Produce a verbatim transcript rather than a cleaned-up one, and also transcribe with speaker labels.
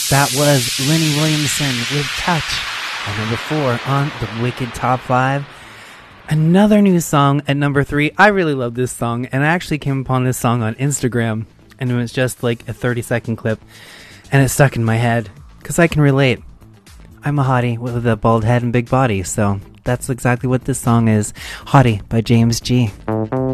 Speaker 1: That was Lenny Williamson with Touch at number four on the Wicked Top five. Another new song at number three. I really love this song, and I actually came upon this song on Instagram, and it was just like a thirty second clip, and it stuck in my head, because I can relate. I'm a hottie with a bald head and big body, so that's exactly what this song is. Hottie by James G.